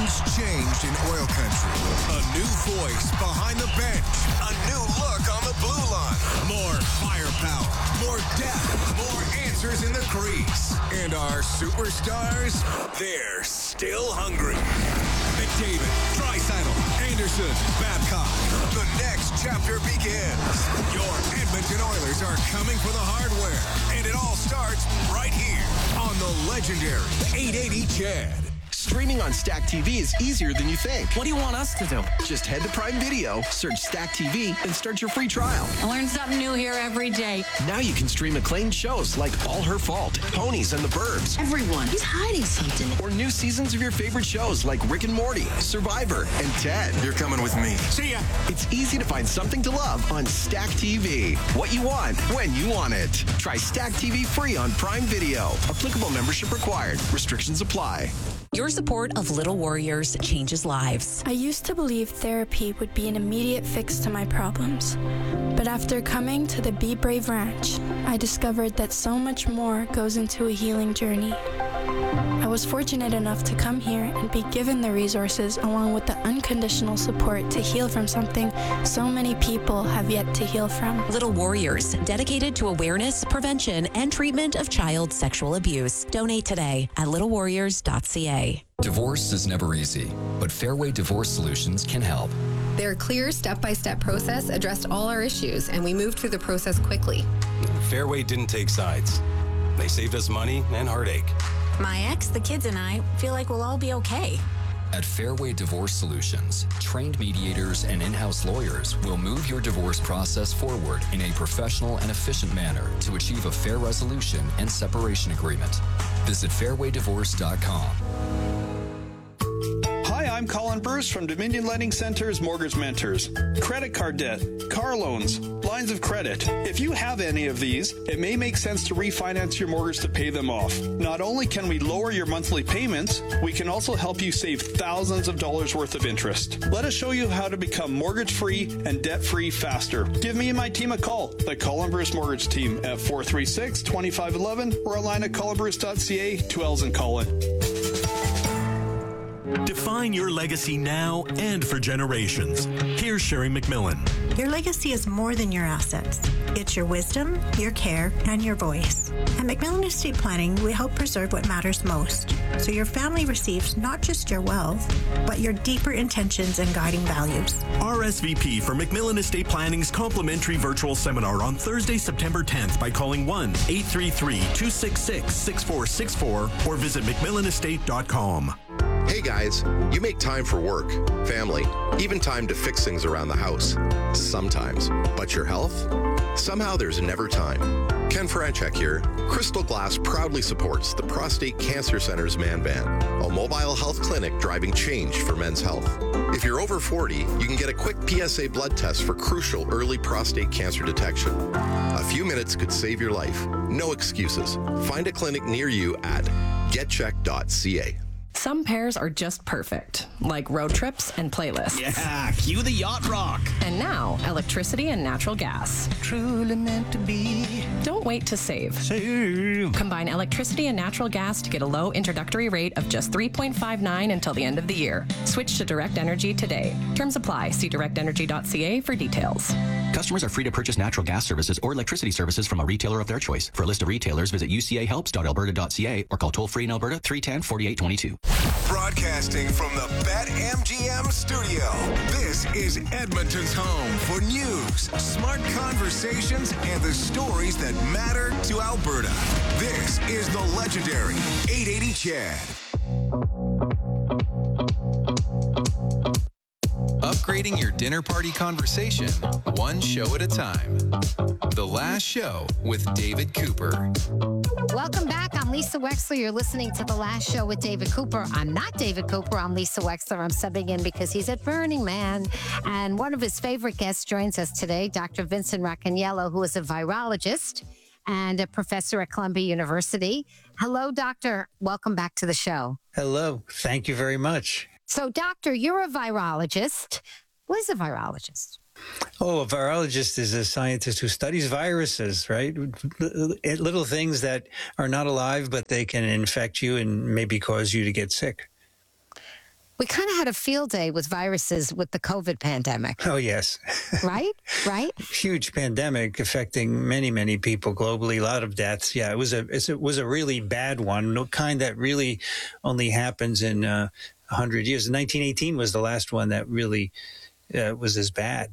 Things changed in oil country. A new voice behind the bench. A new look on the blue line. More firepower. More depth. More answers in the crease. And our superstars, they're still hungry. McDavid, Draisaitl, Anderson, Babcock. The next chapter begins. Your Edmonton Oilers are coming for the hardware. And it all starts right here on the legendary 880 CHED. Streaming on Stack TV is easier than you think. What do you want us to do? Just head to Prime Video, search Stack TV, and start your free trial. I learn something new here every day. Now you can stream acclaimed shows like All Her Fault, Ponies and the Burbs. Everyone, he's hiding something. Or new seasons of your favorite shows like Rick and Morty, Survivor, and Ted. You're coming with me. See ya. It's easy to find something to love on Stack TV. What you want, when you want it. Try Stack TV free on Prime Video. Applicable membership required. Restrictions apply. Your support of Little Warriors changes lives. I used to believe therapy would be an immediate fix to my problems. But after coming to the Be Brave Ranch, I discovered that so much more goes into a healing journey. I was fortunate enough to come here and be given the resources along with the unconditional support to heal from something so many people have yet to heal from. Little Warriors, dedicated to awareness, prevention, and treatment of child sexual abuse. Donate today at littlewarriors.ca. Divorce is never easy, but Fairway Divorce Solutions can help. Their clear step-by-step process addressed all our issues, and we moved through the process quickly. Fairway didn't take sides. They saved us money and heartache. My ex, the kids, and I feel like we'll all be okay. At Fairway Divorce Solutions, trained mediators and in-house lawyers will move your divorce process forward in a professional and efficient manner to achieve a fair resolution and separation agreement. Visit fairwaydivorce.com. Hi, I'm Colin Bruce from Dominion Lending Center's Mortgage Mentors. Credit card debt, car loans, lines of credit. If you have any of these, it may make sense to refinance your mortgage to pay them off. Not only can we lower your monthly payments, we can also help you save thousands of dollars worth of interest. Let us show you how to become mortgage-free and debt-free faster. Give me and my team a call, the Colin Bruce Mortgage Team at 436-2511 or online at colinbruce.ca, 2 L's in Colin. Define your legacy now and for generations. Here's Sherry McMillan. Your legacy is more than your assets. It's your wisdom, your care, and your voice. At McMillan Estate Planning, we help preserve what matters most, so your family receives not just your wealth, but your deeper intentions and guiding values. RSVP for McMillan Estate Planning's complimentary virtual seminar on Thursday, September 10th by calling 1-833-266-6464 or visit McMillanestate.com. Hey guys, you make time for work, family, even time to fix things around the house. Sometimes. But your health? Somehow there's never time. Ken Franchek here. Crystal Glass proudly supports the Prostate Cancer Center's Man Van, a mobile health clinic driving change for men's health. If you're over 40, you can get a quick PSA blood test for crucial early prostate cancer detection. A few minutes could save your life. No excuses. Find a clinic near you at getcheck.ca. Some pairs are just perfect, like road trips and playlists. Yeah, cue the yacht rock. And now, electricity and natural gas. Truly meant to be. Don't wait to save. Save. Combine electricity and natural gas to get a low introductory rate of just $3.59 until the end of the year. Switch to Direct Energy today. Terms apply. See directenergy.ca for details. Customers are free to purchase natural gas services or electricity services from a retailer of their choice. For a list of retailers, visit ucahelps.alberta.ca or call toll-free in Alberta 310-4822. Broadcasting from the BetMGM studio, this is Edmonton's home for news, smart conversations, and the stories that matter to Alberta. This is the legendary 880 CHED. Upgrading your dinner party conversation, one show at a time. The Last Show with David Cooper. Welcome back. I'm Lisa Wexler. You're listening to The Last Show with David Cooper. I'm not David Cooper. I'm Lisa Wexler. I'm subbing in because he's at Burning Man. And one of his favorite guests joins us today, Dr. Vincent Racaniello, who is a virologist and a professor at Columbia University. Hello, doctor. Welcome back to the show. Hello. Thank you very much. So, doctor, you're a virologist. What is a virologist? Oh, a virologist is a scientist who studies viruses, right? Little things that are not alive, but they can infect you and maybe cause you to get sick. We kind of had a field day with viruses with the COVID pandemic. Oh, yes. Right? Huge pandemic affecting many, many people globally, a lot of deaths. Yeah, it was a really bad one, no kind that really only happens in 100 years. 1918 was the last one that really was as bad.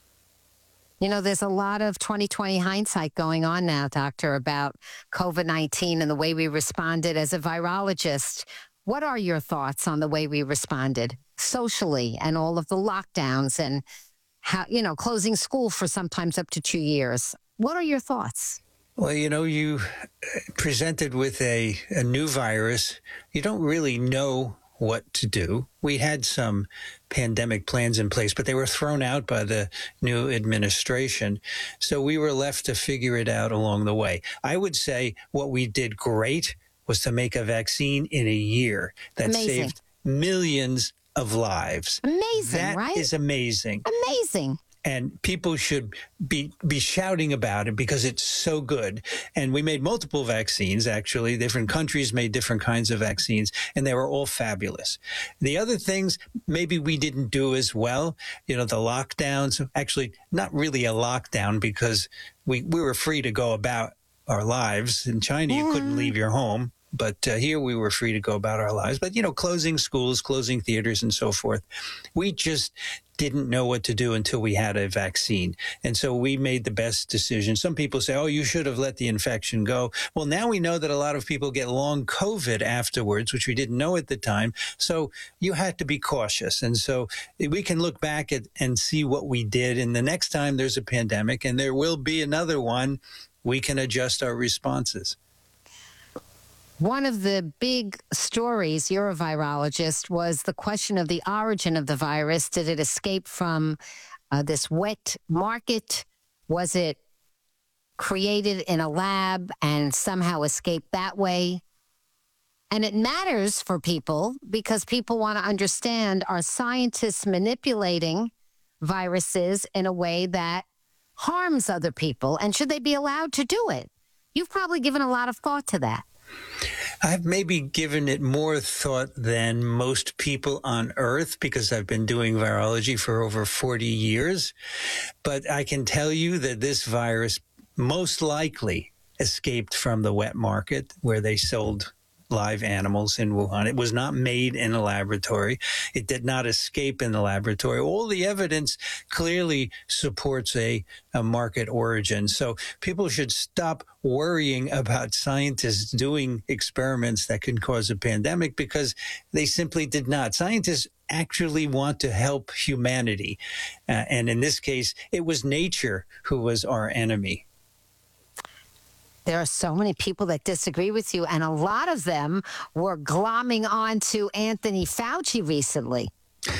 You know, there's a lot of 2020 hindsight going on now, Doctor, about COVID-19 and the way we responded. As a virologist, what are your thoughts on the way we responded socially and all of the lockdowns and how, closing school for sometimes up to 2 years? What are your thoughts? Well, you presented with a new virus. You don't really know what to do. We had some pandemic plans in place, but they were thrown out by the new administration. So we were left to figure it out along the way. I would say what we did great was to make a vaccine in a year that saved millions of lives. Amazing, right? That is amazing. Amazing. And people should be shouting about it because it's so good. And we made multiple vaccines, actually. Different countries made different kinds of vaccines, and they were all fabulous. The other things maybe we didn't do as well, the lockdowns, actually not really a lockdown because we were free to go about our lives. In China, you couldn't leave your home. But here we were free to go about our lives. But, closing schools, closing theaters and so forth. We just didn't know what to do until we had a vaccine. And so we made the best decision. Some people say, oh, you should have let the infection go. Well, now we know that a lot of people get long COVID afterwards, which we didn't know at the time. So you had to be cautious. And so we can look back and see what we did. And the next time there's a pandemic, and there will be another one, we can adjust our responses. One of the big stories, you're a virologist, was the question of the origin of the virus. Did it escape from this wet market? Was it created in a lab and somehow escaped that way? And it matters for people because people want to understand, are scientists manipulating viruses in a way that harms other people? And should they be allowed to do it? You've probably given a lot of thought to that. I've maybe given it more thought than most people on Earth because I've been doing virology for over 40 years. But I can tell you that this virus most likely escaped from the wet market where they sold live animals in Wuhan. It was not made in a laboratory. It did not escape in the laboratory. All the evidence clearly supports a market origin. So people should stop worrying about scientists doing experiments that can cause a pandemic because they simply did not. Scientists actually want to help humanity. And in this case, it was nature who was our enemy. There are so many people that disagree with you, and a lot of them were glomming on to Anthony Fauci recently.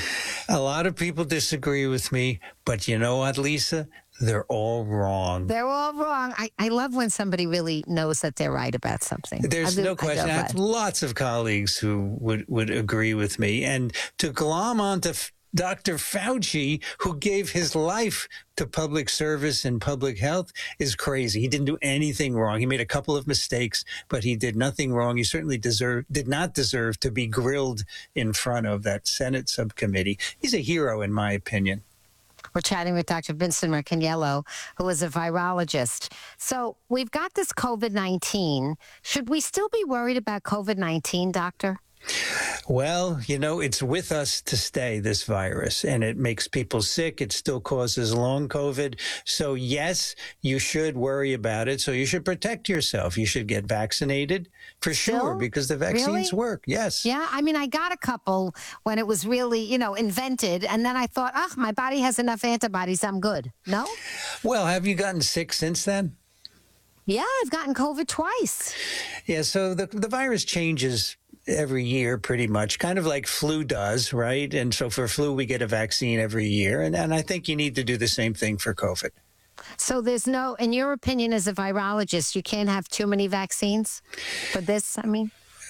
A lot of people disagree with me, but you know what, Lisa? They're all wrong. They're all wrong. I love when somebody really knows that they're right about something. There's no question. I have lots of colleagues who would agree with me. And to glom onto Dr. Fauci, who gave his life to public service and public health, is crazy. He didn't do anything wrong. He made a couple of mistakes, but he did nothing wrong. He certainly did not deserve to be grilled in front of that Senate subcommittee. He's a hero, in my opinion. We're chatting with Dr. Vincent Marcaniello, who is a virologist. So we've got this COVID-19. Should we still be worried about COVID-19, doctor? Well, it's with us to stay, this virus, and it makes people sick. It still causes long COVID. So, yes, you should worry about it. So you should protect yourself. You should get vaccinated for sure because the vaccines work. Yes. Yeah. I mean, I got a couple when it was really, invented. And then I thought, my body has enough antibodies. I'm good. No? Well, have you gotten sick since then? Yeah, I've gotten COVID twice. Yeah. So the virus changes every year, pretty much, kind of like flu does, right? And so for flu, we get a vaccine every year. And I think you need to do the same thing for COVID. So there's no, in your opinion as a virologist, you can't have too many vaccines for this, I mean?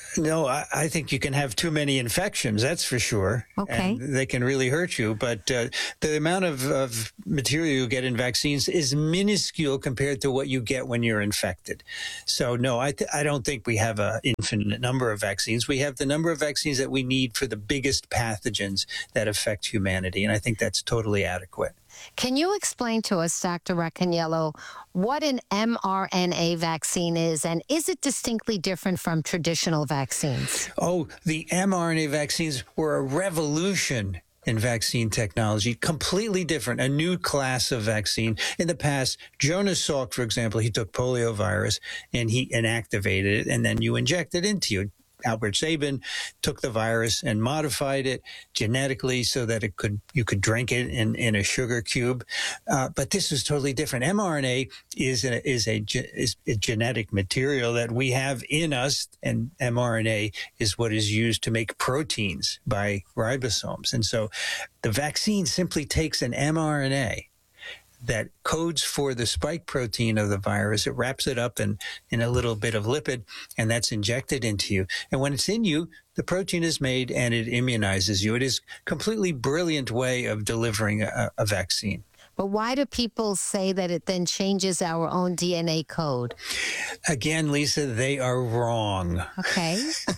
No, I think you can have too many infections, that's for sure. Okay. And they can really hurt you. But the amount of material you get in vaccines is minuscule compared to what you get when you're infected. So, no, I don't think we have an infinite number of vaccines. We have the number of vaccines that we need for the biggest pathogens that affect humanity. And I think that's totally adequate. Can you explain to us, Dr. Racaniello, what an mRNA vaccine is, and is it distinctly different from traditional vaccines? Oh, the mRNA vaccines were a revolution in vaccine technology, completely different, a new class of vaccine. In the past, Jonas Salk, for example, he took polio virus and he inactivated it, and then you inject it into you. Albert Sabin took the virus and modified it genetically so that you could drink it in a sugar cube. But this is totally different. mRNA is a genetic material that we have in us, and mRNA is what is used to make proteins by ribosomes. And so the vaccine simply takes an mRNA that codes for the spike protein of the virus. It wraps it up in a little bit of lipid, and that's injected into you. And when it's in you, the protein is made and it immunizes you. It is a completely brilliant way of delivering a vaccine. But why do people say that it then changes our own DNA code? Again, Lisa, they are wrong. Okay.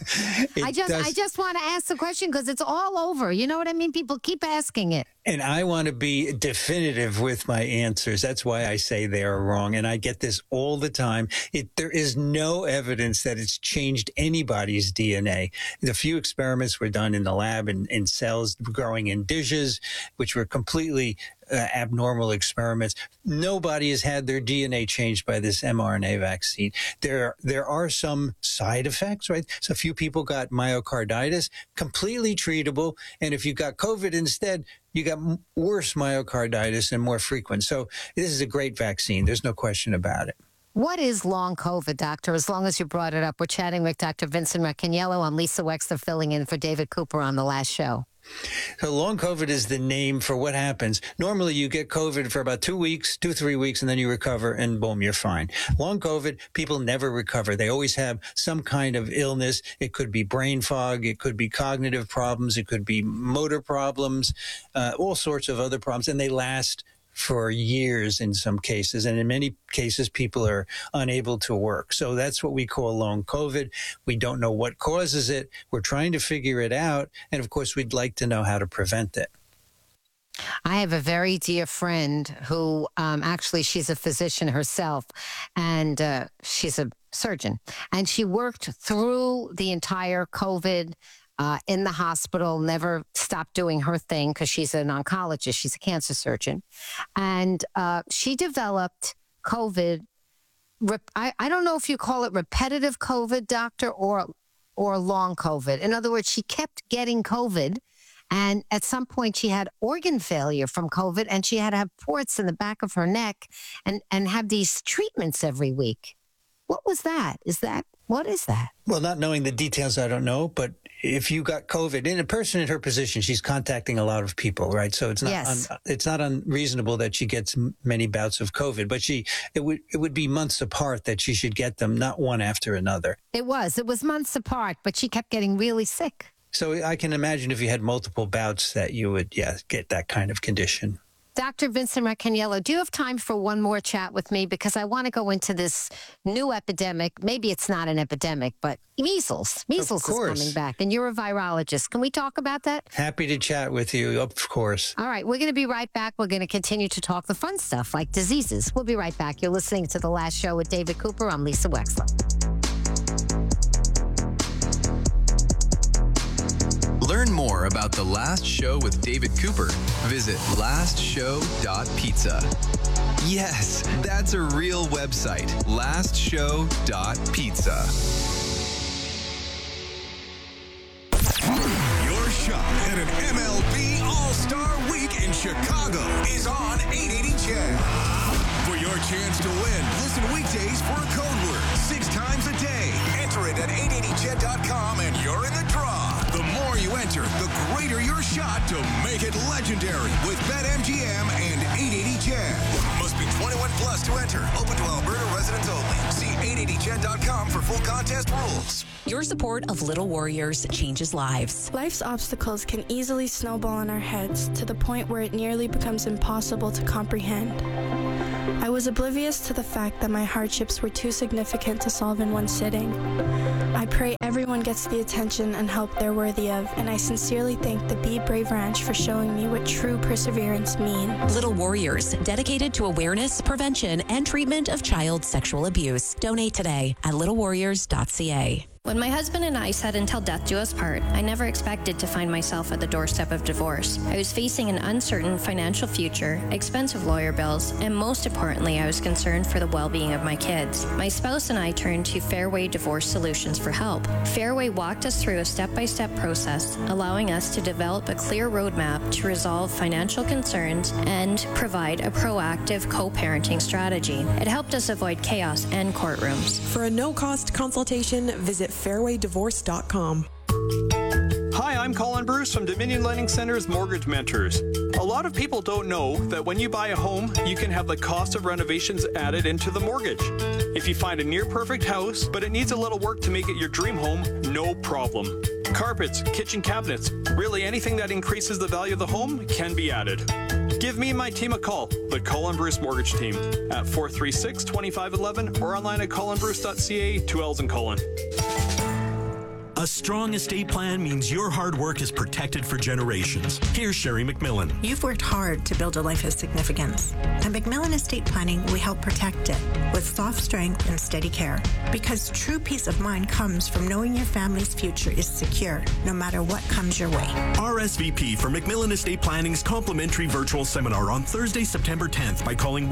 I just want to ask the question because it's all over. You know what I mean? People keep asking it. And I want to be definitive with my answers. That's why I say they are wrong. And I get this all the time. There is no evidence that it's changed anybody's DNA. The few experiments were done in the lab in cells growing in dishes, which were completely abnormal experiments. Nobody has had their DNA changed by this mRNA vaccine. There are some side effects, right? So a few people got myocarditis, completely treatable. And if you got COVID instead, you got worse myocarditis and more frequent. So this is a great vaccine. There's no question about it. What is long COVID, doctor? As long as you brought it up, we're chatting with Dr. Vincent Racaniello. I'm Lisa Wexler, filling in for David Cooper on The Last Show. So long COVID is the name for what happens. Normally you get COVID for about 2 weeks, 2-3 weeks, and then you recover and boom, you're fine. Long COVID, people never recover. They always have some kind of illness. It could be brain fog. It could be cognitive problems. It could be motor problems, all sorts of other problems. And they last for years in some cases. And in many cases, people are unable to work. So that's what we call long COVID. We don't know what causes it. We're trying to figure it out. And of course, we'd like to know how to prevent it. I have a very dear friend who actually she's a physician herself, and she's a surgeon. And she worked through the entire COVID in the hospital, never stopped doing her thing because she's an oncologist. She's a cancer surgeon. And she developed COVID. I don't know if you call it repetitive COVID, doctor, or long COVID. In other words, she kept getting COVID. And at some point, she had organ failure from COVID, and she had to have ports in the back of her neck and have these treatments every week. What was that? What is that? Well, not knowing the details, I don't know. But if you got COVID, and a person in her position, she's contacting a lot of people, right? So it's not it's not unreasonable that she gets many bouts of COVID. But it would be months apart that she should get them, not one after another. It was months apart, but she kept getting really sick. So I can imagine if you had multiple bouts that you would, get that kind of condition. Dr. Vincent Racaniello, do you have time for one more chat with me? Because I want to go into this new epidemic. Maybe it's not an epidemic, but measles. Measles is coming back, and you're a virologist. Can we talk about that? Happy to chat with you, of course. All right, we're going to be right back. We're going to continue to talk the fun stuff like diseases. We'll be right back. You're listening to The Last Show with David Cooper. I'm Lisa Wexler. Learn more about The Last Show with David Cooper. Visit lastshow.pizza. Yes, that's a real website. lastshow.pizza. Your shot at an MLB All-Star Week in Chicago is on 880 CHED. For your chance to win, listen weekdays for a code word 6 times a day. Enter it at 880ched.com and you're in the draw. The more you enter, the greater your shot to make it legendary with BetMGM and 880 CHED. Must be 21 plus to enter. Open to Alberta residents only. See 880chat.com for full contest rules. Your support of Little Warriors changes lives. Life's obstacles can easily snowball in our heads to the point where it nearly becomes impossible to comprehend. I was oblivious to the fact that my hardships were too significant to solve in one sitting. I pray everyone gets the attention and help they're worthy of, and I sincerely thank the Be Brave Ranch for showing me what true perseverance means. Little Warriors, dedicated to awareness, prevention, and treatment of child sexual abuse. Donate today at littlewarriors.ca. When my husband and I said until death do us part, I never expected to find myself at the doorstep of divorce. I was facing an uncertain financial future, expensive lawyer bills, and most importantly, I was concerned for the well-being of my kids. My spouse and I turned to Fairway Divorce Solutions for help. Fairway walked us through a step-by-step process, allowing us to develop a clear roadmap to resolve financial concerns and provide a proactive co-parenting strategy. It helped us avoid chaos and courtrooms. For a no-cost consultation, visit fairwaydivorce.com. Hi, I'm Colin Bruce from Dominion Lending Center's Mortgage Mentors. A lot of people don't know that when you buy a home, you can have the cost of renovations added into the mortgage. If you find a near-perfect house, but it needs a little work to make it your dream home, no problem. Carpets, kitchen cabinets, really anything that increases the value of the home can be added. Give me and my team a call, the Colin Bruce Mortgage Team, at 436-2511 or online at colinbruce.ca, 2 L's in Colin. A strong estate plan means your hard work is protected for generations. Here's Sherry McMillan. You've worked hard to build a life of significance. At McMillan Estate Planning, we help protect it with soft strength and steady care. Because true peace of mind comes from knowing your family's future is secure, no matter what comes your way. RSVP for McMillan Estate Planning's complimentary virtual seminar on Thursday, September 10th by calling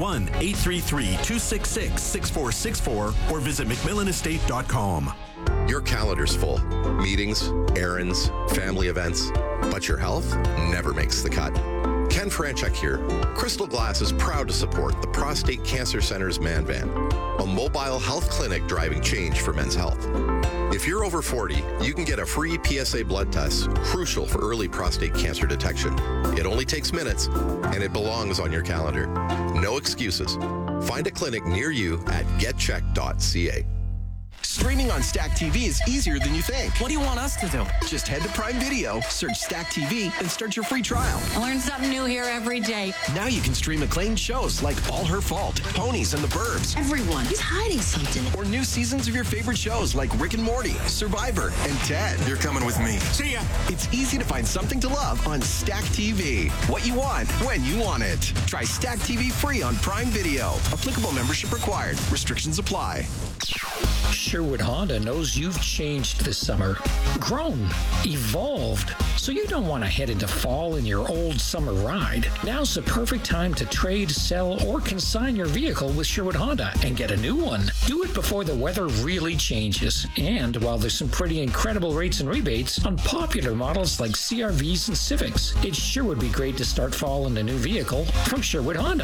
1-833-266-6464 or visit McMillanestate.com. Your calendar's full. Meetings, errands, family events. But your health never makes the cut. Ken Franchuk here. Crystal Glass is proud to support the Prostate Cancer Center's Man Van, a mobile health clinic driving change for men's health. If you're over 40, you can get a free PSA blood test, crucial for early prostate cancer detection. It only takes minutes, and it belongs on your calendar. No excuses. Find a clinic near you at getcheck.ca. Streaming on Stack TV is easier than you think. What do you want us to do? Just head to Prime Video, search Stack TV, and start your free trial. I learn something new here every day. Now you can stream acclaimed shows like All Her Fault, Ponies and the Burbs. Everyone is hiding something. Or new seasons of your favorite shows like Rick and Morty, Survivor, and Ted. You're coming with me. See ya. It's easy to find something to love on Stack TV. What you want, when you want it. Try Stack TV free on Prime Video. Applicable membership required. Restrictions apply. Sherwood Honda knows you've changed this summer, grown, evolved, so you don't want to head into fall in your old summer ride. Now's the perfect time to trade, sell, or consign your vehicle with Sherwood Honda and get a new one. Do it before the weather really changes, and while there's some pretty incredible rates and rebates on popular models like CRVs and Civics, it sure would be great to start fall in a new vehicle from Sherwood Honda.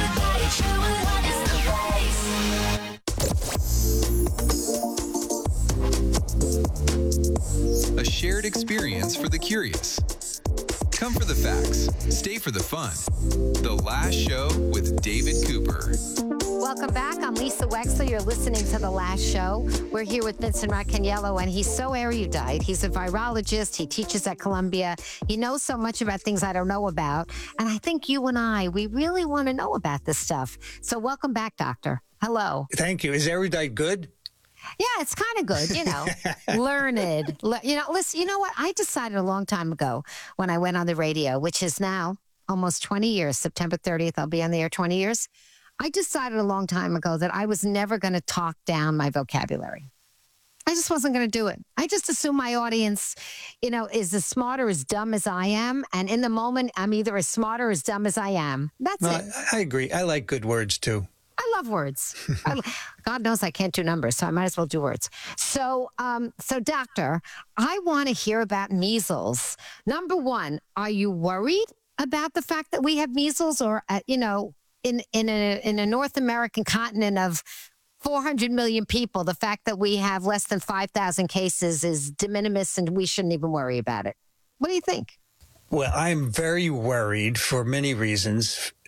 A shared experience for the curious. Come for the facts, stay for the fun. The Last Show with David Cooper. Welcome back. I'm Lisa Wexler. You're listening to The Last Show. We're here with Vincent Racaniello, and he's so erudite. He's a virologist. He teaches at Columbia. He knows so much about things I don't know about. And I think you and we really want to know about this stuff. So welcome back, Doctor. Hello. Thank you. Is erudite good? Yeah, it's kind of good, learned. Listen, you know what? I decided a long time ago when I went on the radio, which is now almost 20 years, September 30th, I'll be on the air 20 years. I decided a long time ago that I was never going to talk down my vocabulary. I just wasn't going to do it. I just assume my audience, is as smart or as dumb as I am. And in the moment, I'm either as smart or as dumb as I am. That's it. I agree. I like good words, too. I love words. God knows I can't do numbers, so I might as well do words. So, doctor, I want to hear about measles. Number one, are you worried about the fact that we have measles, or in a North American continent of 400 million people, the fact that we have less than 5,000 cases is de minimis, and we shouldn't even worry about it? What do you think? Well, I'm very worried for many reasons.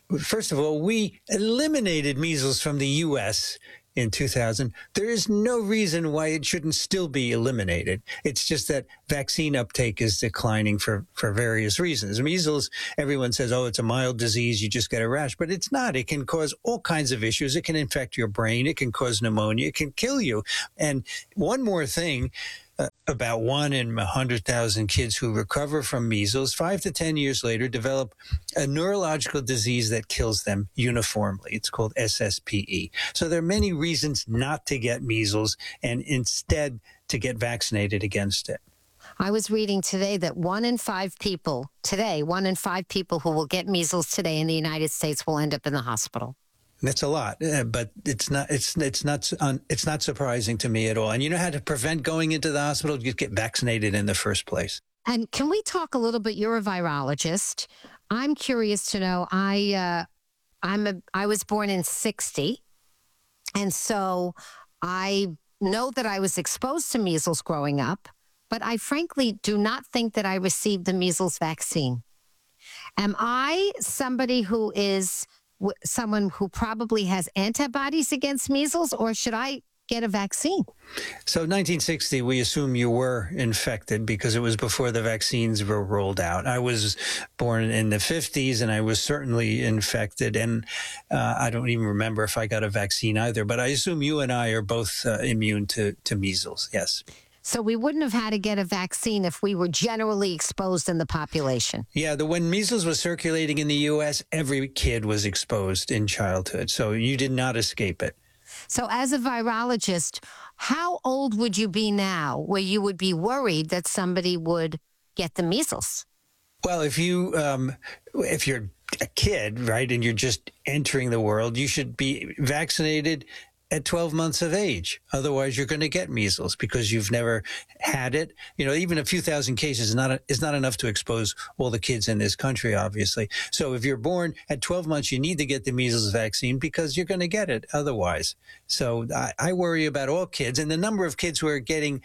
first of all, we eliminated measles from the U.S. in 2000. There is no reason why it shouldn't still be eliminated. It's just that vaccine uptake is declining for various reasons. Measles, everyone says, oh, it's a mild disease, you just get a rash. But it's not. It can cause all kinds of issues. It can infect your brain. It can cause pneumonia. It can kill you. And one more thing, about 1 in 100,000 kids who recover from measles, 5 to 10 years later, develop a neurological disease that kills them uniformly. It's called SSPE. So there are many reasons not to get measles and instead to get vaccinated against it. I was reading today that 1 in 5 people who will get measles today in the United States will end up in the hospital. That's a lot, but it's not surprising to me at all. And you know how to prevent going into the hospital? You get vaccinated in the first place. And can we talk a little bit? You're a virologist. I'm curious to know. I was born in '60, and so I know that I was exposed to measles growing up. But I frankly do not think that I received the measles vaccine. Am I somebody who is someone who probably has antibodies against measles, or should I get a vaccine? So 1960, we assume you were infected because it was before the vaccines were rolled out. I was born in the 50s, and I was certainly infected, and I don't even remember if I got a vaccine either, but I assume you and I are both immune to measles, yes. So we wouldn't have had to get a vaccine if we were generally exposed in the population. Yeah, when measles was circulating in the U.S., every kid was exposed in childhood. So you did not escape it. So as a virologist, how old would you be now where you would be worried that somebody would get the measles? Well, if you're a kid, right, and you're just entering the world, you should be vaccinated at 12 months of age. Otherwise, you're going to get measles because you've never had it. You know, even a few thousand cases is not enough to expose all the kids in this country, obviously. So if you're born at 12 months, you need to get the measles vaccine because you're going to get it otherwise. So I worry about all kids, and the number of kids who are getting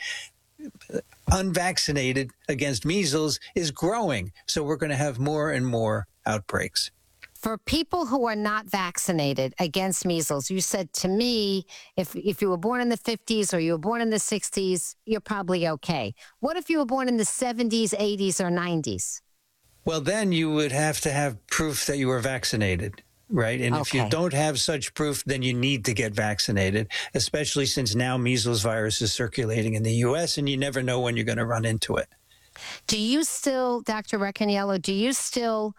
unvaccinated against measles is growing. So we're going to have more and more outbreaks. For people who are not vaccinated against measles, you said to me, if you were born in the 50s or you were born in the 60s, you're probably okay. What if you were born in the 70s, 80s, or 90s? Well, then you would have to have proof that you were vaccinated, right? And if you don't have such proof, then you need to get vaccinated, especially since now measles virus is circulating in the U.S. and you never know when you're going to run into it. Do you still, Dr. Reccaniello, do you still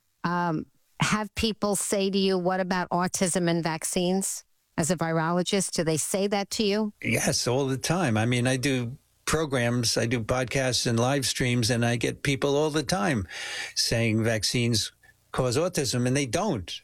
have people say to you, what about autism and vaccines? As a virologist, do they say that to you? Yes, all the time. I mean, I do programs, I do podcasts and live streams, and I get people all the time saying vaccines cause autism, and they don't.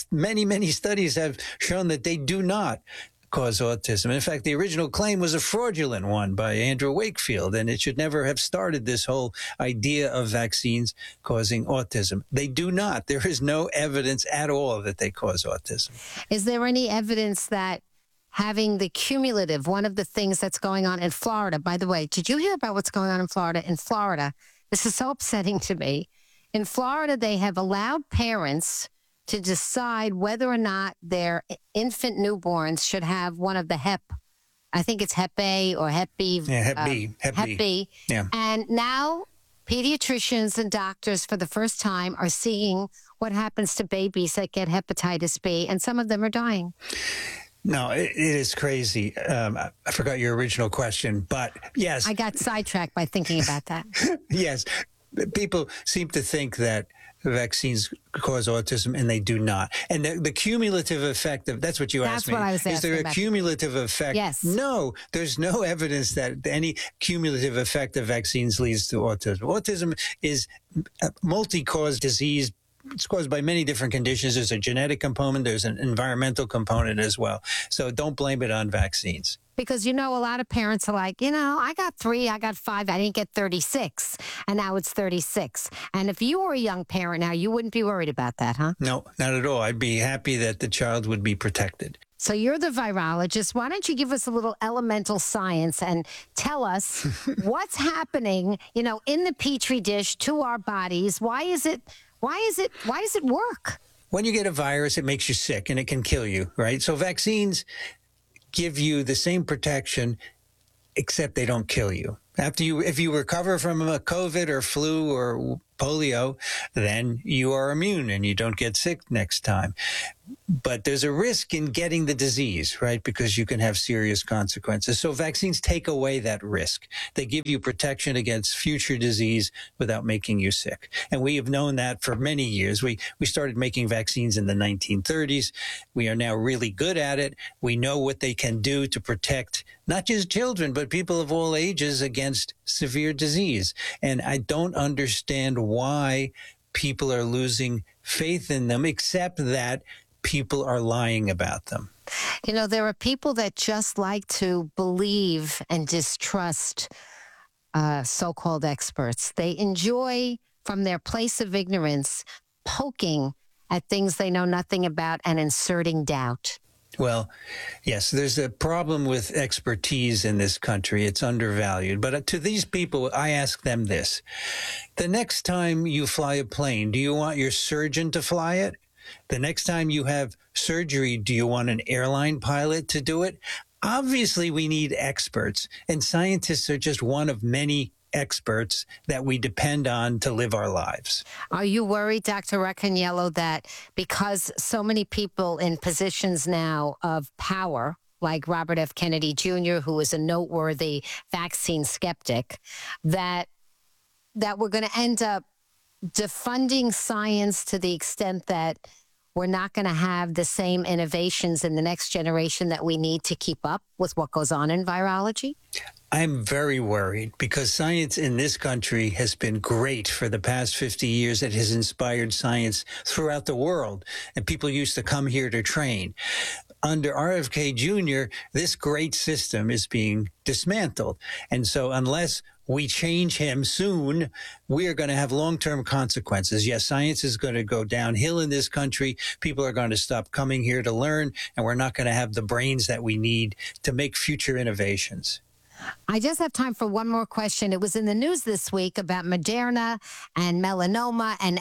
Many studies have shown that they do not cause autism. In fact, the original claim was a fraudulent one by Andrew Wakefield, and it should never have started this whole idea of vaccines causing autism. They do not. There is no evidence at all that they cause autism. Is there any evidence that having the cumulative, one of the things that's going on in Florida, by the way, did you hear about what's going on in Florida? In Florida, this is so upsetting to me. In Florida, they have allowed parents to decide whether or not their infant newborns should have one of the I think it's Hep A or Hep B. Yeah, Hep B. Hep B. Yeah. And now pediatricians and doctors for the first time are seeing what happens to babies that get hepatitis B, and some of them are dying. No, it is crazy. I forgot your original question, but yes. I got sidetracked by thinking about that. Yes. People seem to think that vaccines cause autism, and they do not. And the cumulative effect of, that's what you asked me. That's what I was asking. Is there a cumulative effect? Yes. No, there's no evidence that any cumulative effect of vaccines leads to autism. Autism is a multi-cause disease. It's caused by many different conditions. There's a genetic component. There's an environmental component as well. So don't blame it on vaccines. Because, a lot of parents are like, I got 3, I got 5, I didn't get 36, and now it's 36. And if you were a young parent now, you wouldn't be worried about that, huh? No, not at all. I'd be happy that the child would be protected. So you're the virologist. Why don't you give us a little elemental science and tell us what's happening, in the Petri dish to our bodies? Why does it work? when you get a virus, it makes you sick and it can kill you, right? So vaccines give you the same protection, except they don't kill you. If you recover from a COVID or flu or polio, then you are immune and you don't get sick next time. But there's a risk in getting the disease, right? Because you can have serious consequences. So vaccines take away that risk. They give you protection against future disease without making you sick. And we have known that for many years. We started making vaccines in the 1930s. We are now really good at it. We know what they can do to protect not just children, but people of all ages against severe disease. And I don't understand why people are losing faith in them, except that people are lying about them. You know, there are people that just like to believe and distrust so-called experts. They enjoy, from their place of ignorance, poking at things they know nothing about and inserting doubt. Well, yes, there's a problem with expertise in this country. It's undervalued. But to these people, I ask them this. The next time you fly a plane, do you want your surgeon to fly it? The next time you have surgery, do you want an airline pilot to do it? Obviously, we need experts, and scientists are just one of many experts that we depend on to live our lives. Are you worried, Dr. Racaniello, that because so many people in positions now of power, like Robert F. Kennedy Jr., who is a noteworthy vaccine skeptic, that we're going to end up defunding science to the extent that we're not going to have the same innovations in the next generation that we need to keep up with what goes on in virology? I'm very worried because science in this country has been great for the past 50 years. It has inspired science throughout the world, and people used to come here to train. Under RFK Jr., this great system is being dismantled. And so unless we change him soon, we are going to have long-term consequences. Yes, science is going to go downhill in this country. People are going to stop coming here to learn, and we're not going to have the brains that we need to make future innovations. I just have time for one more question. It was in the news this week about Moderna and melanoma and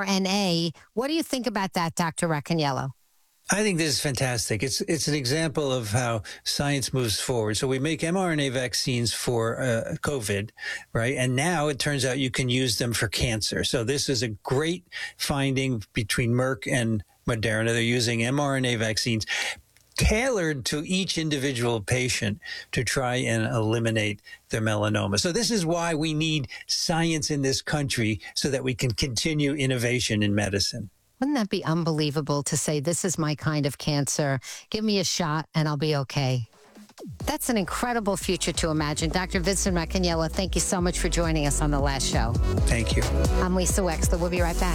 mRNA. What do you think about that, Dr. Racaniello? I think this is fantastic. It's an example of how science moves forward. So we make mRNA vaccines for COVID, right? And now it turns out you can use them for cancer. So this is a great finding between Merck and Moderna. They're using mRNA vaccines tailored to each individual patient to try and eliminate their melanoma. So this is why we need science in this country so that we can continue innovation in medicine. Wouldn't that be unbelievable to say, this is my kind of cancer, give me a shot and I'll be okay? That's an incredible future to imagine. Dr. Vincent Racaniello, thank you so much for joining us on The Last Show. Thank you. I'm Lisa Wexler. We'll be right back.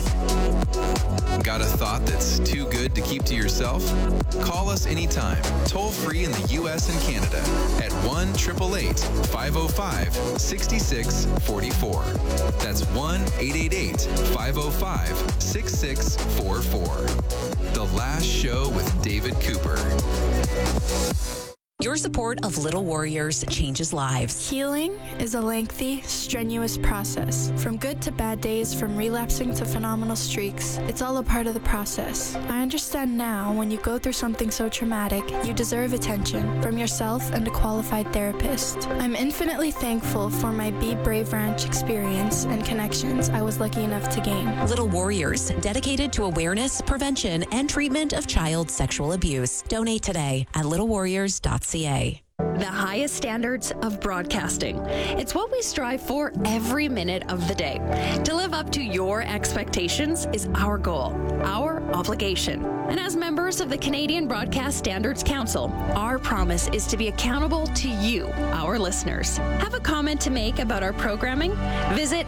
Got a thought that's too good to keep to yourself? Call us anytime, toll free in the U.S. and Canada at 1-888-505-6644. That's 1-888-505-6644. The Last Show with David Cooper. Your support of Little Warriors changes lives. Healing is a lengthy, strenuous process. From good to bad days, from relapsing to phenomenal streaks, it's all a part of the process. I understand now when you go through something so traumatic, you deserve attention from yourself and a qualified therapist. I'm infinitely thankful for my Be Brave Ranch experience and connections I was lucky enough to gain. Little Warriors, dedicated to awareness, prevention, and treatment of child sexual abuse. Donate today at littlewarriors.ca. The highest standards of broadcasting. It's what we strive for every minute of the day. To live up to your expectations is our goal, our obligation. And as members of the Canadian Broadcast Standards Council, our promise is to be accountable to you, our listeners. Have a comment to make about our programming? Visit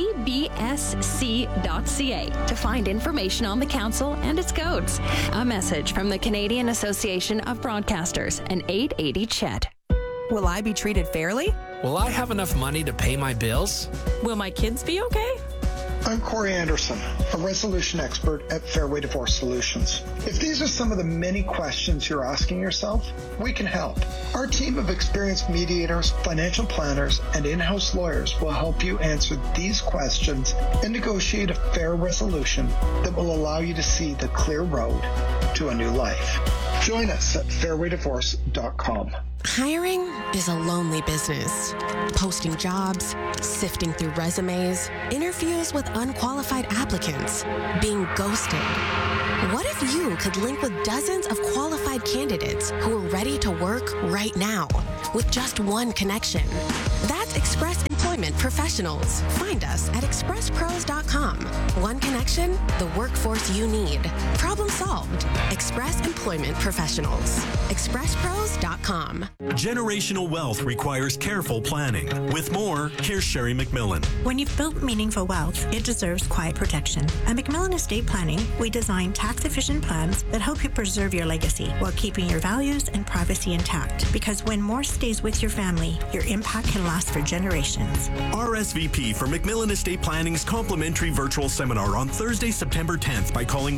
cbsc.ca to find information on the council and its codes. A message from the Canadian Association of Broadcasters and 880 CHET. Will I be treated fairly? Will I have enough money to pay my bills? Will my kids be okay? I'm Corey Anderson, a resolution expert at Fairway Divorce Solutions. If these are some of the many questions you're asking yourself, we can help. Our team of experienced mediators, financial planners, and in-house lawyers will help you answer these questions and negotiate a fair resolution that will allow you to see the clear road to a new life. Join us at fairwaydivorce.com. Hiring is a lonely business. Posting jobs, sifting through resumes, interviews with unqualified applicants, being ghosted. What if you could link with dozens of qualified candidates who are ready to work right now with just one connection? That's Express Employment Professionals. Find us at expresspros.com. One connection, the workforce you need. Problem solved. Express Employment Professionals. expresspros.com. Generational wealth requires careful planning. With more, here's Sherry McMillan. When you've built meaningful wealth, it deserves quiet protection. At McMillan Estate Planning, we design tax-efficient plans that help you preserve your legacy while keeping your values and privacy intact. Because when more stays with your family, your impact can last for generations. RSVP for McMillan Estate Planning's complimentary virtual seminar on Thursday, September 10th by calling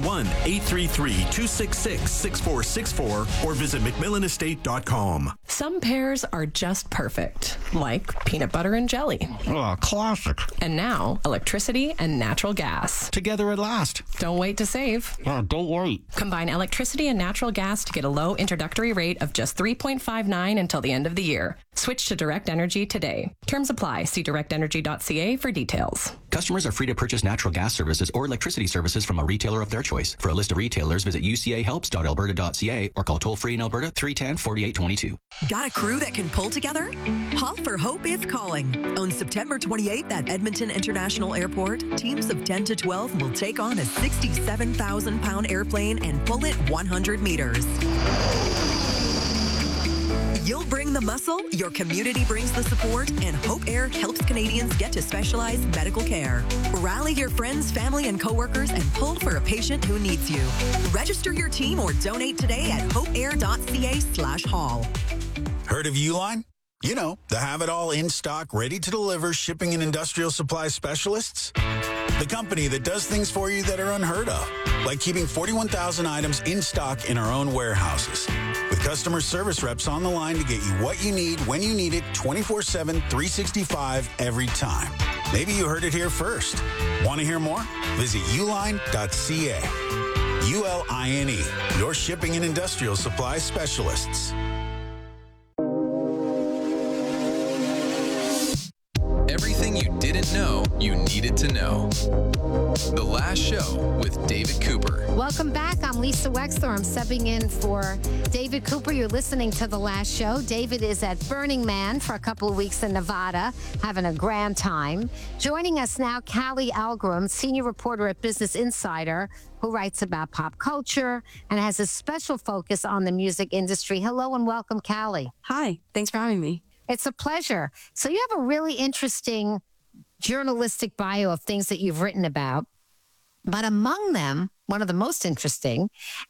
1-833-266-6464 or visit McMillanestate.com. Some pairs are just perfect, like peanut butter and jelly. Oh, classic. And now, electricity and natural gas. Together at last. Don't wait to save. Oh, don't wait. Combine electricity and natural gas to get a low introductory rate of just $3.59 until the end of the year. Switch to Direct Energy today. Terms apply. See directenergy.ca for details. Customers are free to purchase natural gas services or electricity services from a retailer of their choice. For a list of retailers, visit ucahelps.alberta.ca or call toll-free in Alberta 310-4822. Got a crew that can pull together? Haul for Hope is calling. On September 28th at Edmonton International Airport, teams of 10 to 12 will take on a 67,000-pound airplane and pull it 100 meters. You'll bring the muscle, your community brings the support, and Hope Air helps Canadians get to specialized medical care. Rally your friends, family, and coworkers and pull for a patient who needs you. Register your team or donate today at hopeair.ca/haul. Heard of Uline? You know, the have-it-all in-stock, ready-to-deliver shipping and industrial supply specialists. The company that does things for you that are unheard of, like keeping 41,000 items in stock in our own warehouses. With customer service reps on the line to get you what you need when you need it 24/7, 365 every time. Maybe you heard it here first. Want to hear more? Visit uline.ca. ULINE, your shipping and industrial supply specialists. Everything you didn't know you needed to know. The Last Show with David Cooper. Welcome back. I'm Lisa Wexler. I'm subbing in for David Cooper. You're listening to The Last Show. David is at Burning Man for a couple of weeks in Nevada, having a grand time. Joining us now, Callie Algram, senior reporter at Business Insider, who writes about pop culture and has a special focus on the music industry. Hello and welcome, Callie. Hi. Thanks for having me. It's a pleasure. So you have a really interesting journalistic bio of things that you've written about. But among them, one of the most interesting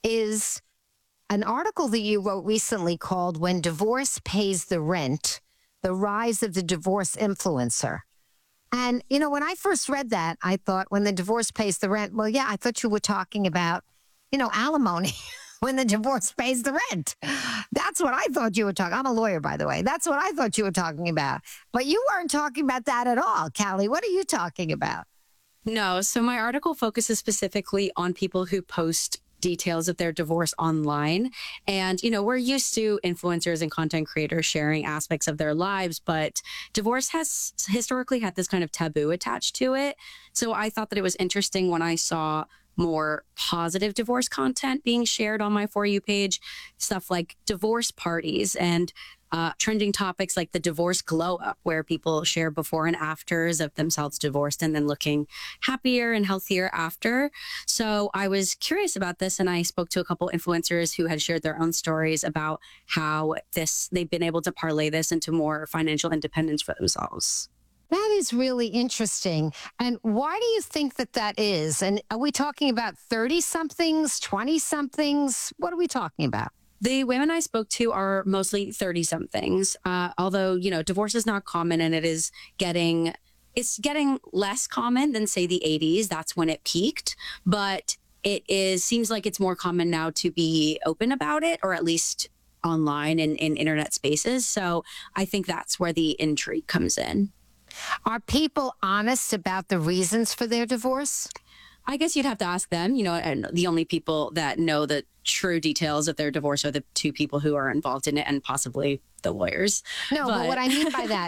is an article that you wrote recently called When Divorce Pays the Rent, The Rise of the Divorce Influencer. And, you know, when I first read that, I thought when the divorce pays the rent, well, yeah, I thought you were talking about, you know, alimony. When the divorce pays the rent. That's what I thought you were talking. I'm a lawyer, by the way. That's what I thought you were talking about. But you weren't talking about that at all, Callie. What are you talking about? No. So my article focuses specifically on people who post details of their divorce online. And, you know, we're used to influencers and content creators sharing aspects of their lives, but divorce has historically had this kind of taboo attached to it. So I thought that it was interesting when I saw more positive divorce content being shared on my For You page, stuff like divorce parties and trending topics like the divorce glow up, where people share before and afters of themselves divorced and then looking happier and healthier after. So I was curious about this, and I spoke to a couple influencers who had shared their own stories about how they've been able to parlay this into more financial independence for themselves. That is really interesting. And why do you think that that is? And are we talking about 30-somethings, 20-somethings? What are we talking about? The women I spoke to are mostly 30-somethings, although, you know, divorce is not common and it is getting it's getting less common than, say, the 80s. That's when it peaked. But seems like it's more common now to be open about it, or at least online and in internet spaces. So I think that's where the intrigue comes in. Are people honest about the reasons for their divorce? I guess you'd have to ask them, and the only people that know the true details of their divorce are the two people who are involved in it, and possibly the lawyers. No, but what I mean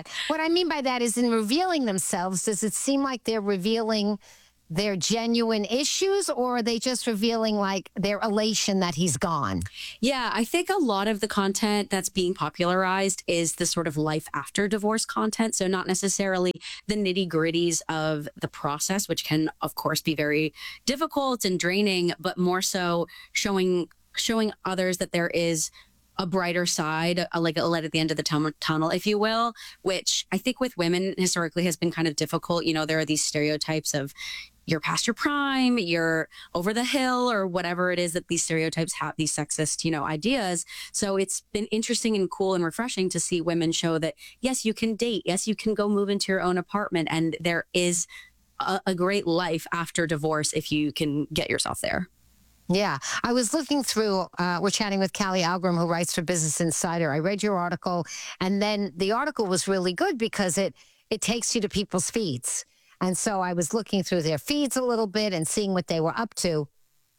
by that is, in revealing themselves, does it seem like they're revealing their genuine issues, or are they just revealing like their elation that he's gone? Yeah, I think a lot of the content that's being popularized is the sort of life after divorce content. So not necessarily the nitty gritties of the process, which can, of course, be very difficult and draining, but more so showing others that there is a brighter side, like a light at the end of the tunnel, if you will, which I think with women historically has been kind of difficult. There are these stereotypes of you're past your prime, you're over the hill, or whatever it is that these stereotypes have, these sexist, ideas. So it's been interesting and cool and refreshing to see women show that, yes, you can date. Yes, you can go move into your own apartment. And there is a great life after divorce if you can get yourself there. Yeah. I was looking through, we're chatting with Callie Algram, who writes for Business Insider. I read your article, and then the article was really good because it takes you to people's feeds. And so I was looking through their feeds a little bit and seeing what they were up to.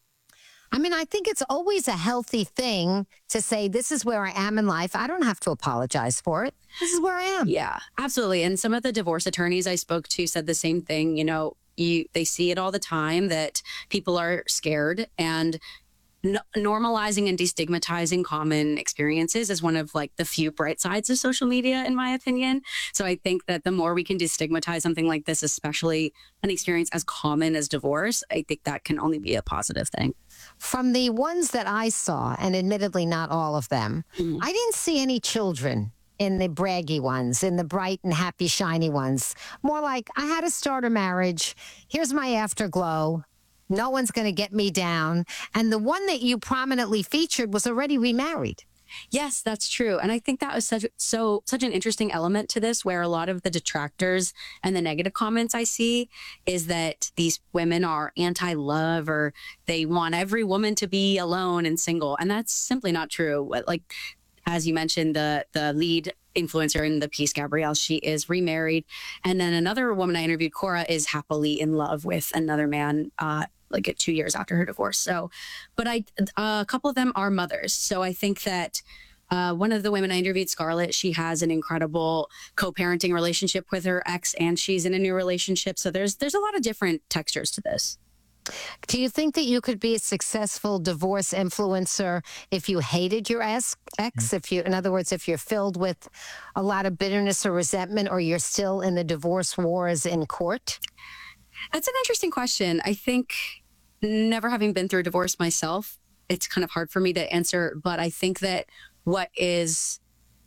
I mean, I think it's always a healthy thing to say, this is where I am in life. I don't have to apologize for it. This is where I am. Yeah, absolutely. And some of the divorce attorneys I spoke to said the same thing. They see it all the time that people are scared, and normalizing and destigmatizing common experiences is one of the few bright sides of social media, in my opinion. So I think that the more we can destigmatize something like this, especially an experience as common as divorce, I think that can only be a positive thing. From the ones that I saw, and admittedly not all of them, I didn't see any children in the braggy ones, in the bright and happy, shiny ones. More like, I had a starter marriage. Here's my afterglow. No one's going to get me down. And the one that you prominently featured was already remarried. Yes, that's true. And I think that was such an interesting element to this, where a lot of the detractors and the negative comments I see is that these women are anti-love, or they want every woman to be alone and single. And that's simply not true. As you mentioned, the lead influencer in the piece, Gabrielle, she is remarried. And then another woman I interviewed, Cora, is happily in love with another man, 2 years after her divorce. So, but a couple of them are mothers. So I think that one of the women I interviewed, Scarlett, she has an incredible co-parenting relationship with her ex, and she's in a new relationship. So there's a lot of different textures to this. Do you think that you could be a successful divorce influencer if you hated your ex? In other words, if you're filled with a lot of bitterness or resentment, or you're still in the divorce wars in court? That's an interesting question. I think, never having been through a divorce myself, it's kind of hard for me to answer. But I think that what is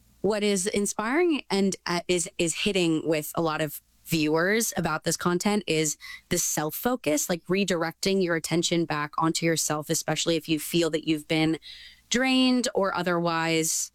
inspiring and is hitting with a lot of viewers about this content is the self-focus, like redirecting your attention back onto yourself, especially if you feel that you've been drained or otherwise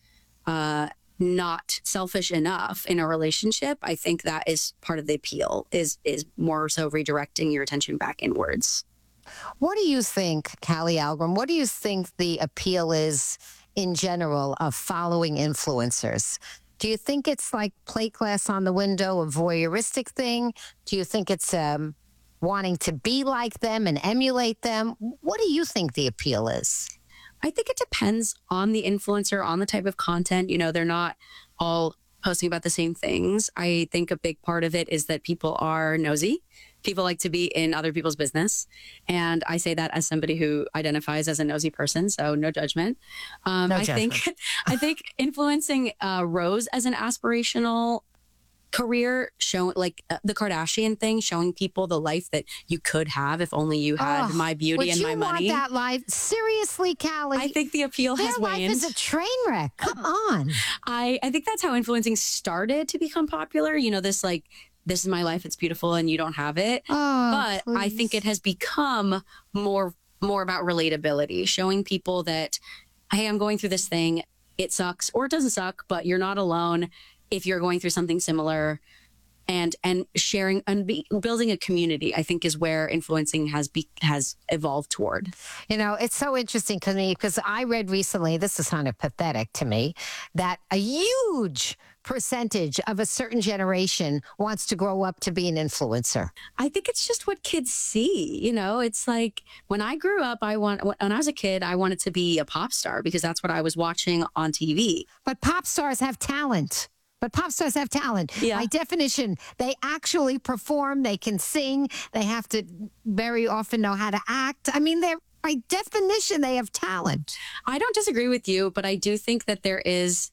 not selfish enough in a relationship. I think that is part of the appeal, is more so redirecting your attention back inwards. What do you think, Callie Algram, what do you think the appeal is in general of following influencers? Do you think it's like plate glass on the window, a voyeuristic thing? Do you think it's wanting to be like them and emulate them? What do you think the appeal is? I think it depends on the influencer, on the type of content. They're not all posting about the same things. I think a big part of it is that people are nosy. People like to be in other people's business. And I say that as somebody who identifies as a nosy person, so no judgment. No judgment. I think influencing Rose as an aspirational career, showing the Kardashian thing, showing people the life that you could have if only you had my beauty and my money. Would you want that life? Seriously, Callie? I think the appeal has waned. Their life is a train wreck. Come on. I think that's how influencing started to become popular. This is my life, it's beautiful, and you don't have it. But please. I think it has become more about relatability, showing people that, hey, I'm going through this thing. It sucks or it doesn't suck, but you're not alone. If you're going through something similar, and sharing and building a community, I think, is where influencing has evolved toward. You know, it's so interesting to me because I read recently, this is kind of pathetic to me, that a huge percentage of a certain generation wants to grow up to be an influencer. I think it's just what kids see. You know, it's like when I grew up, when I was a kid, I wanted to be a pop star because that's what I was watching on TV. But pop stars have talent. Yeah. By definition, they actually perform, they can sing, they have to very often know how to act. I mean, by definition, they have talent. I don't disagree with you, but I do think that there's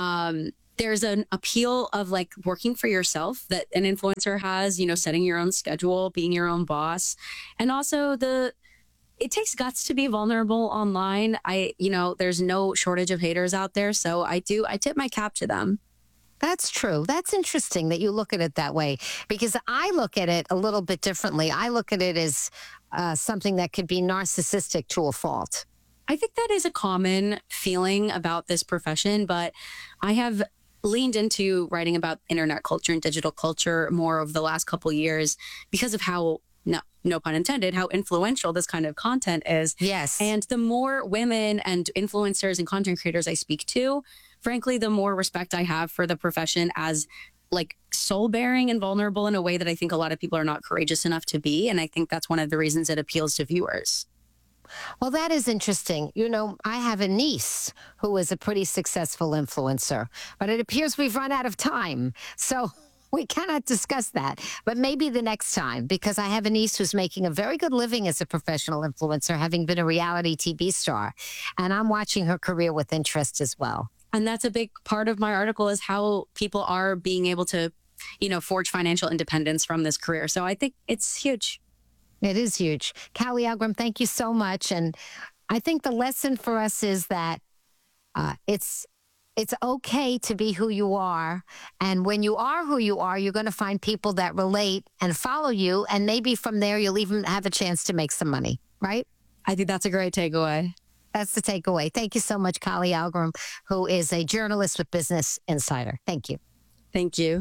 an appeal of like working for yourself that an influencer has, you know, setting your own schedule, being your own boss. And also it takes guts to be vulnerable online. There's no shortage of haters out there. So I tip my cap to them. That's true. That's interesting that you look at it that way, because I look at it a little bit differently. I look at it as something that could be narcissistic to a fault. I think that is a common feeling about this profession, but I have leaned into writing about internet culture and digital culture more over the last couple of years because of how, no pun intended, how influential this kind of content is. Yes. And the more women and influencers and content creators I speak to, frankly, the more respect I have for the profession as like soul bearing and vulnerable in a way that I think a lot of people are not courageous enough to be. And I think that's one of the reasons it appeals to viewers. Well, that is interesting. You know, I have a niece who is a pretty successful influencer, but it appears we've run out of time. So we cannot discuss that, but maybe the next time, because I have a niece who's making a very good living as a professional influencer, having been a reality TV star, and I'm watching her career with interest as well. And that's a big part of my article is how people are being able to, forge financial independence from this career. So I think it's huge. It is huge. Callie Algram, thank you so much. And I think the lesson for us is that it's okay to be who you are. And when you are who you are, you're going to find people that relate and follow you. And maybe from there, you'll even have a chance to make some money, right? I think that's a great takeaway. That's the takeaway. Thank you so much, Callie Algram, who is a journalist with Business Insider. Thank you. Thank you.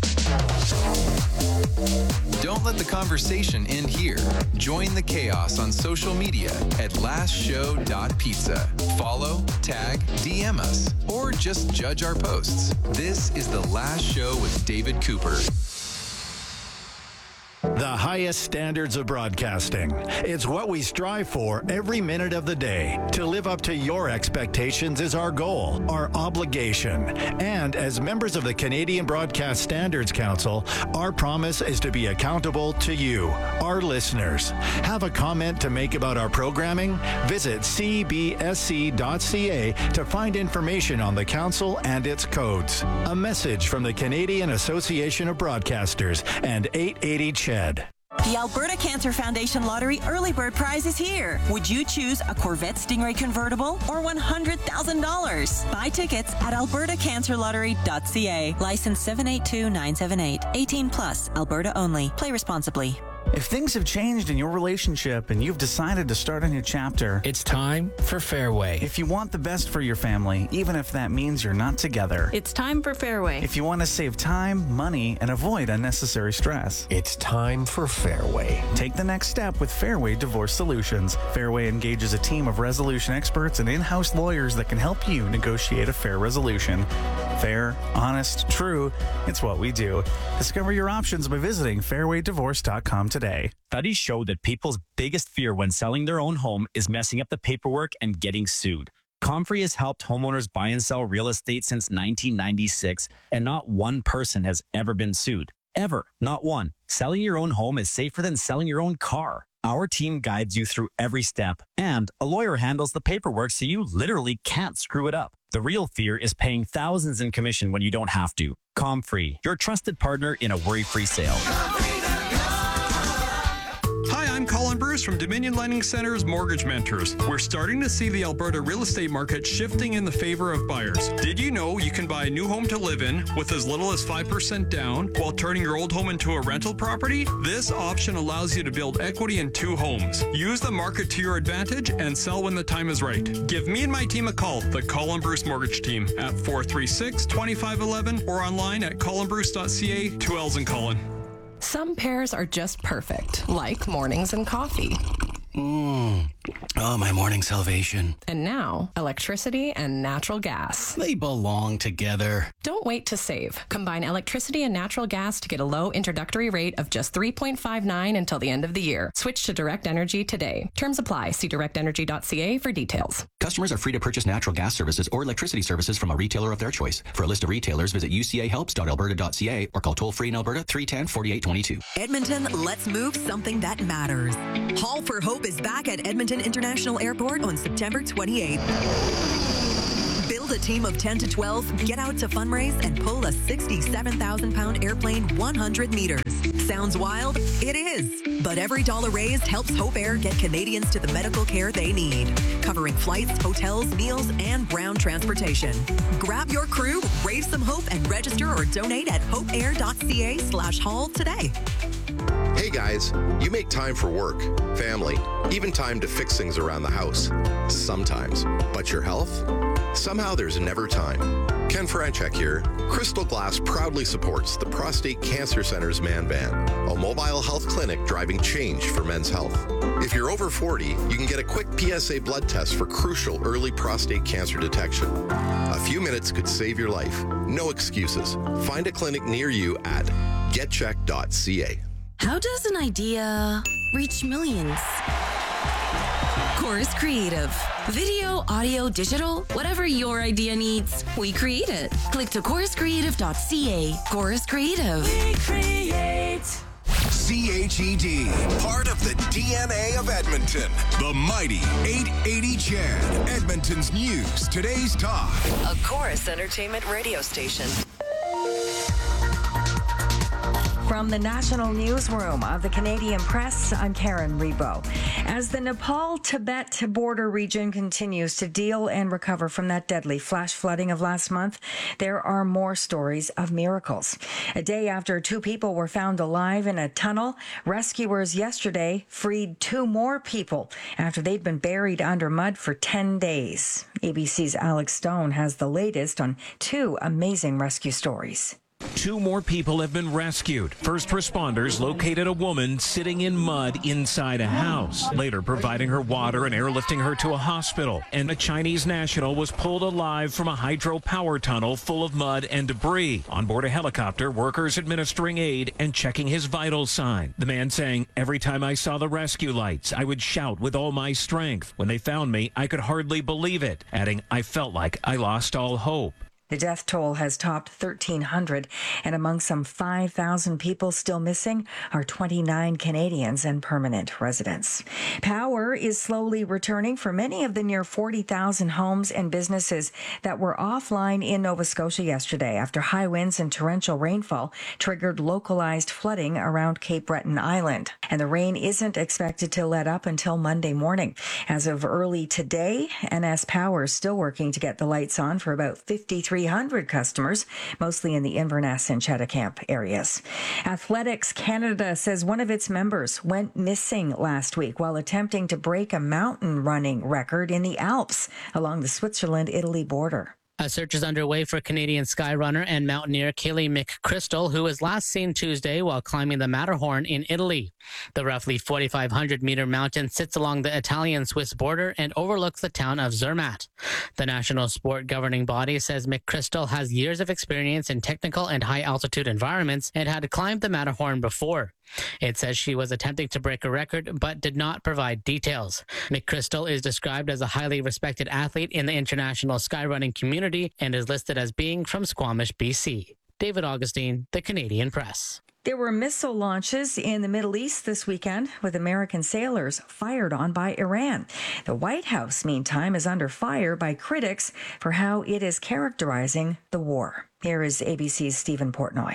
Don't let the conversation end here. Join the chaos on social media at lastshow.pizza. Follow, tag, DM us, or just judge our posts. This is The Last Show with David Cooper. The highest standards of broadcasting. It's what we strive for every minute of the day. To live up to your expectations is our goal, our obligation. And as members of the Canadian Broadcast Standards Council, our promise is to be accountable to you, our listeners. Have a comment to make about our programming? Visit cbsc.ca to find information on the council and its codes. A message from the Canadian Association of Broadcasters and 880 CHED. The Alberta Cancer Foundation Lottery Early Bird Prize is here. Would you choose a Corvette Stingray convertible or $100,000? Buy tickets at albertacancerlottery.ca. License 782978. 18 plus. Alberta only. Play responsibly. If things have changed in your relationship and you've decided to start a new chapter, it's time for Fairway. If you want the best for your family, even if that means you're not together, it's time for Fairway. If you want to save time, money, and avoid unnecessary stress, it's time for Fairway. Take the next step with Fairway Divorce Solutions. Fairway engages a team of resolution experts and in-house lawyers that can help you negotiate a fair resolution. Fair, honest, true, it's what we do. Discover your options by visiting fairwaydivorce.com today. Studies show that people's biggest fear when selling their own home is messing up the paperwork and getting sued. Comfrey has helped homeowners buy and sell real estate since 1996, and not one person has ever been sued. Ever. Not one. Selling your own home is safer than selling your own car. Our team guides you through every step, and a lawyer handles the paperwork so you literally can't screw it up. The real fear is paying thousands in commission when you don't have to. Comfrey, your trusted partner in a worry-free sale. Hi, I'm Colin Colin Bruce from Dominion Lending Center's Mortgage Mentors. We're starting to see the Alberta real estate market shifting in the favor of buyers. Did you know you can buy a new home to live in with as little as 5% down while turning your old home into a rental property? This option allows you to build equity in 2 homes. Use the market to your advantage and sell when the time is right. Give me and my team a call, the Colin Bruce Mortgage Team, at 436-2511 or online at colinbruce.ca. 2 L's in Colin. Some pairs are just perfect, like mornings and coffee. Oh, my morning salvation. And now, electricity and natural gas. They belong together. Don't wait to save. Combine electricity and natural gas to get a low introductory rate of just $3.59 until the end of the year. Switch to Direct Energy today. Terms apply. See directenergy.ca for details. Customers are free to purchase natural gas services or electricity services from a retailer of their choice. For a list of retailers, visit ucahelps.alberta.ca or call toll-free in Alberta 310-4822. Edmonton, let's move something that matters. Haul for Hope is back at Edmonton International Airport on September 28th. Build a team of 10 to 12, get out to fundraise, and pull a 67,000-pound airplane 100 meters. Sounds wild? It is. But every dollar raised helps Hope Air get Canadians to the medical care they need, covering flights, hotels, meals, and ground transportation. Grab your crew, raise some hope, and register or donate at hopeair.ca/haul today. Hey guys, you make time for work, family, even time to fix things around the house. Sometimes. But your health? Somehow there's never time. Ken Franchek here. Crystal Glass proudly supports the Prostate Cancer Center's Man Van, a mobile health clinic driving change for men's health. If you're over 40, you can get a quick PSA blood test for crucial early prostate cancer detection. A few minutes could save your life. No excuses. Find a clinic near you at getcheck.ca. How does an idea reach millions? Chorus Creative. Video, audio, digital, whatever your idea needs, we create it. Click to choruscreative.ca. Chorus Creative. We create. CHED, part of the DNA of Edmonton. The mighty 880 CHED, Edmonton's news, today's talk. A Chorus Entertainment radio station. From the National Newsroom of the Canadian Press, I'm Karen Rebo. As the Nepal-Tibet border region continues to deal and recover from that deadly flash flooding of last month, there are more stories of miracles. A day after 2 people were found alive in a tunnel, rescuers yesterday freed 2 more people after they'd been buried under mud for 10 days. ABC's Alex Stone has the latest on 2 amazing rescue stories. 2 more people have been rescued. First responders located a woman sitting in mud inside a house, later providing her water and airlifting her to a hospital. And a Chinese national was pulled alive from a hydropower tunnel full of mud and debris. On board a helicopter, workers administering aid and checking his vital sign. The man saying, "Every time I saw the rescue lights, I would shout with all my strength. When they found me, I could hardly believe it," adding, "I felt like I lost all hope." The death toll has topped 1,300, and among some 5,000 people still missing are 29 Canadians and permanent residents. Power is slowly returning for many of the near 40,000 homes and businesses that were offline in Nova Scotia yesterday after high winds and torrential rainfall triggered localized flooding around Cape Breton Island. And the rain isn't expected to let up until Monday morning. As of early today, NS Power is still working to get the lights on for about 300 customers, mostly in the Inverness and Cheticamp areas. Athletics Canada says one of its members went missing last week while attempting to break a mountain running record in the Alps along the Switzerland-Italy border. A search is underway for Canadian skyrunner and mountaineer Kaylee McChrystal, who was last seen Tuesday while climbing the Matterhorn in Italy. The roughly 4,500-meter mountain sits along the Italian-Swiss border and overlooks the town of Zermatt. The national sport governing body says McChrystal has years of experience in technical and high-altitude environments and had climbed the Matterhorn before. It says she was attempting to break a record but did not provide details. McChrystal is described as a highly respected athlete in the international skyrunning community and is listed as being from Squamish, BC. David Augustine, The Canadian Press. There were missile launches in the Middle East this weekend with American sailors fired on by Iran. The White House, meantime, is under fire by critics for how it is characterizing the war. Here is ABC's Stephen Portnoy.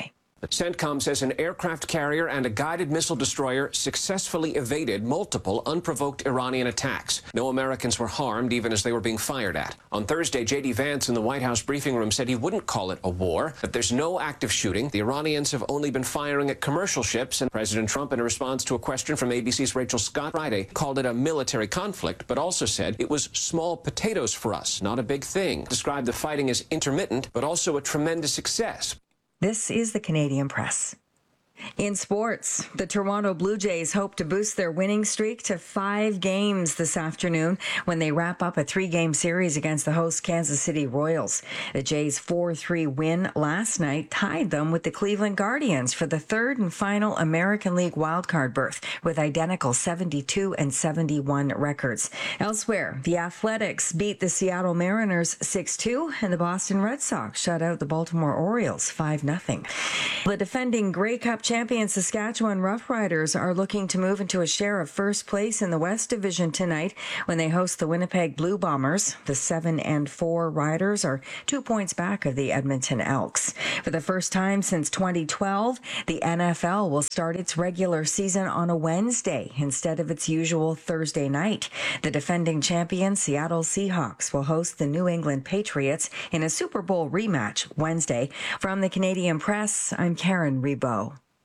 CENTCOM says an aircraft carrier and a guided missile destroyer successfully evaded multiple unprovoked Iranian attacks. No Americans were harmed, even as they were being fired at. On Thursday, J.D. Vance in the White House briefing room said he wouldn't call it a war, that there's no active shooting. The Iranians have only been firing at commercial ships, and President Trump, in a response to a question from ABC's Rachel Scott Friday, called it a military conflict, but also said it was small potatoes for us, not a big thing. Described the fighting as intermittent, but also a tremendous success. This is the Canadian Press. In sports, the Toronto Blue Jays hope to boost their winning streak to 5 games this afternoon when they wrap up a 3-game series against the host Kansas City Royals. The Jays' 4-3 win last night tied them with the Cleveland Guardians for the third and final American League wildcard berth with identical 72 and 71 records. Elsewhere, the Athletics beat the Seattle Mariners 6-2 and the Boston Red Sox shut out the Baltimore Orioles 5-0. The defending Grey Cup champion Saskatchewan Roughriders are looking to move into a share of first place in the West Division tonight when they host the Winnipeg Blue Bombers. The 7-4 Riders are 2 points back of the Edmonton Elks. For the first time since 2012, the NFL will start its regular season on a Wednesday instead of its usual Thursday night. The defending champion Seattle Seahawks will host the New England Patriots in a Super Bowl rematch Wednesday. From the Canadian Press, I'm Karen Rebow.